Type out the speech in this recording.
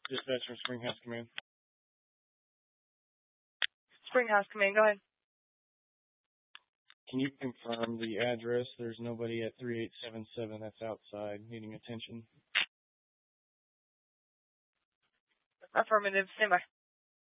Dispatch from Springhouse Command. Springhouse Command, go ahead. Can you confirm the address? There's nobody at 3877 that's outside needing attention. Affirmative. Stand by.